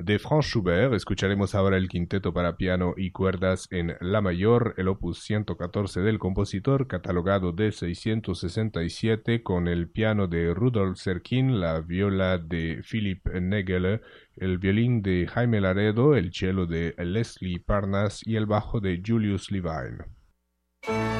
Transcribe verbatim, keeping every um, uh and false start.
de Franz Schubert. Escucharemos ahora el quinteto para piano y cuerdas en la mayor, el opus ciento catorce del compositor, catalogado de seiscientos sesenta y siete, con el piano de Rudolf Serkin, la viola de Philipp Nägele, el violín de Jaime Laredo, el cello de Leslie Parnas y el bajo de Julius Levine.